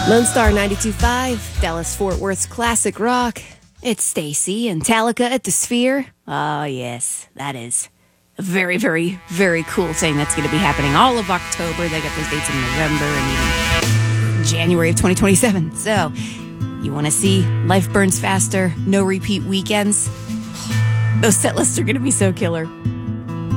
Lone Star 92.5, Dallas-Fort Worth's classic rock. It's Stacy and Talica at the Sphere. Oh, yes, that is a very, very, very cool thing that's going to be happening all of October. They got those dates in November and even January of 2027. So, you want to see Life Burns Faster, no repeat weekends? Those set lists are going to be so killer.